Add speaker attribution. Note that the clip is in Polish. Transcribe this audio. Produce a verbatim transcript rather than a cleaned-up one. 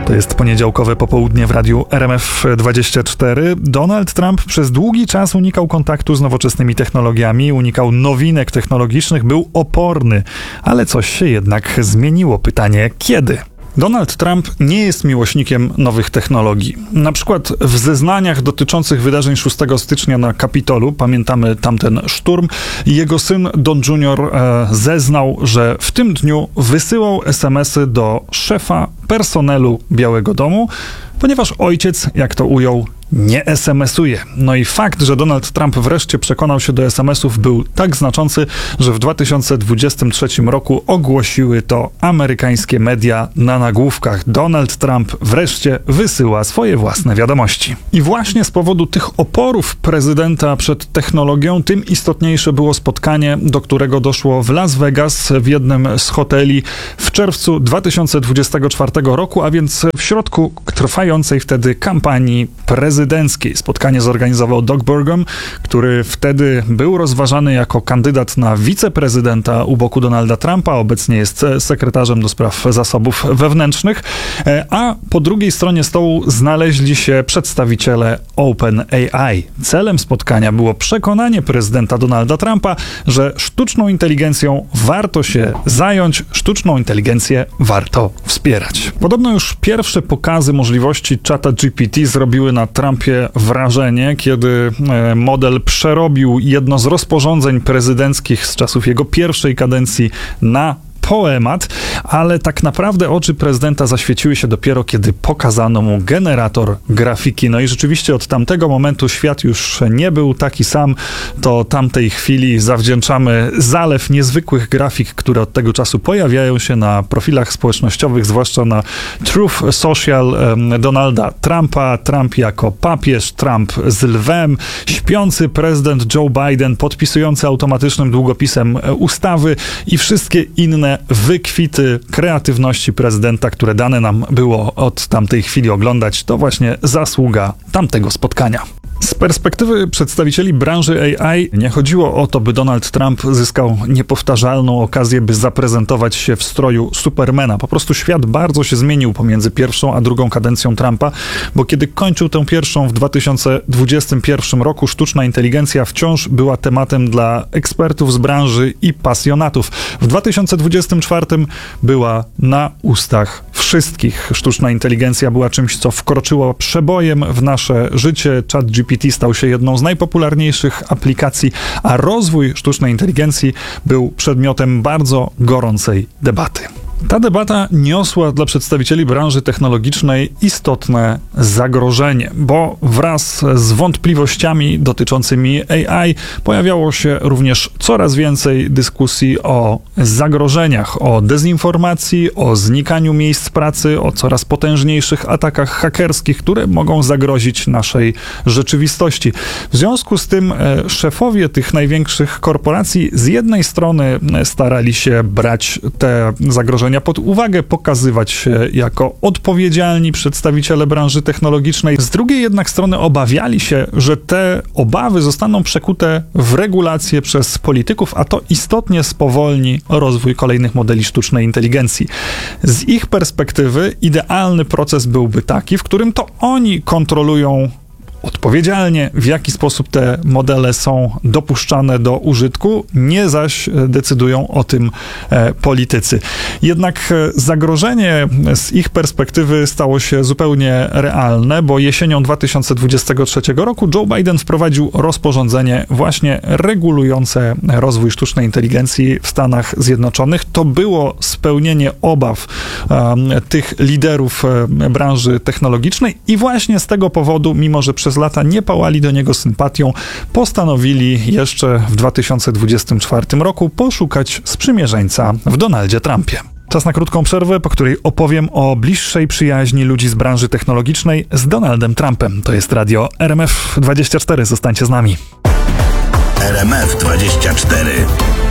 Speaker 1: To jest poniedziałkowe popołudnie w radiu R M F dwadzieścia cztery. Donald Trump przez długi czas unikał kontaktu z nowoczesnymi technologiami, unikał nowinek technologicznych, był oporny, ale coś się jednak zmieniło. Pytanie, kiedy? Donald Trump nie jest miłośnikiem nowych technologii. Na przykład w zeznaniach dotyczących wydarzeń szóstego stycznia na Kapitolu, pamiętamy tamten szturm, jego syn Don junior e, zeznał, że w tym dniu wysyłał es em esy do szefa personelu Białego Domu, ponieważ ojciec, jak to ujął, nie es em esuje. No i fakt, że Donald Trump wreszcie przekonał się do es em esów, był tak znaczący, że w dwa tysiące dwudziestym trzecim roku ogłosiły to amerykańskie media na nagłówkach. Donald Trump wreszcie wysyła swoje własne wiadomości. I właśnie z powodu tych oporów prezydenta przed technologią, tym istotniejsze było spotkanie, do którego doszło w Las Vegas w jednym z hoteli w czerwcu dwa tysiące dwudziestego czwartego roku, a więc w środku trwającej wtedy kampanii prezydenckiej. prezydenckiej. Spotkanie zorganizował Doug Burgum, który wtedy był rozważany jako kandydat na wiceprezydenta u boku Donalda Trumpa, obecnie jest sekretarzem do spraw zasobów wewnętrznych, a po drugiej stronie stołu znaleźli się przedstawiciele OpenAI. Celem spotkania było przekonanie prezydenta Donalda Trumpa, że sztuczną inteligencją warto się zająć, sztuczną inteligencję warto wspierać. Podobno już pierwsze pokazy możliwości czata G P T zrobiły na Trumpie wrażenie, kiedy model przerobił jedno z rozporządzeń prezydenckich z czasów jego pierwszej kadencji na poemat, ale tak naprawdę oczy prezydenta zaświeciły się dopiero, kiedy pokazano mu generator grafiki. No i rzeczywiście od tamtego momentu świat już nie był taki sam. To tamtej chwili zawdzięczamy zalew niezwykłych grafik, które od tego czasu pojawiają się na profilach społecznościowych, zwłaszcza na Truth Social Donalda Trumpa, Trump jako papież, Trump z lwem, śpiący prezydent Joe Biden podpisujący automatycznym długopisem ustawy i wszystkie inne wykwity kreatywności prezydenta, które dane nam było od tamtej chwili oglądać, to właśnie zasługa tamtego spotkania. Z perspektywy przedstawicieli branży A I nie chodziło o to, by Donald Trump zyskał niepowtarzalną okazję, by zaprezentować się w stroju Supermana. Po prostu świat bardzo się zmienił pomiędzy pierwszą a drugą kadencją Trumpa, bo kiedy kończył tę pierwszą w dwa tysiące dwudziestym pierwszym roku, sztuczna inteligencja wciąż była tematem dla ekspertów z branży i pasjonatów. W dwa tysiące dwudziestym czwartym była na ustach wszystkich. Sztuczna inteligencja była czymś, co wkroczyło przebojem w nasze życie. Chat G P T stał się jedną z najpopularniejszych aplikacji, a rozwój sztucznej inteligencji był przedmiotem bardzo gorącej debaty. Ta debata niosła dla przedstawicieli branży technologicznej istotne zagrożenie, bo wraz z wątpliwościami dotyczącymi A I pojawiało się również coraz więcej dyskusji o zagrożeniach, o dezinformacji, o znikaniu miejsc pracy, o coraz potężniejszych atakach hakerskich, które mogą zagrozić naszej rzeczywistości. W związku z tym e, szefowie tych największych korporacji z jednej strony starali się brać te zagrożenia pod uwagę, pokazywać się jako odpowiedzialni przedstawiciele branży technologicznej. Z drugiej jednak strony obawiali się, że te obawy zostaną przekute w regulacje przez polityków, a to istotnie spowolni rozwój kolejnych modeli sztucznej inteligencji. Z ich perspektywy idealny proces byłby taki, w którym to oni kontrolują odpowiedzialnie, w jaki sposób te modele są dopuszczane do użytku, nie zaś decydują o tym e, politycy. Jednak zagrożenie z ich perspektywy stało się zupełnie realne, bo jesienią dwa tysiące dwudziestego trzeciego roku Joe Biden wprowadził rozporządzenie właśnie regulujące rozwój sztucznej inteligencji w Stanach Zjednoczonych. To było spełnienie obaw e, tych liderów e, branży technologicznej i właśnie z tego powodu, mimo że przez lata nie pałali do niego sympatią, postanowili jeszcze w dwa tysiące dwudziestym czwartym roku poszukać sprzymierzeńca w Donaldzie Trumpie. Czas na krótką przerwę, po której opowiem o bliższej przyjaźni ludzi z branży technologicznej z Donaldem Trumpem. To jest radio R M F dwadzieścia cztery. Zostańcie z nami.
Speaker 2: R M F dwadzieścia cztery.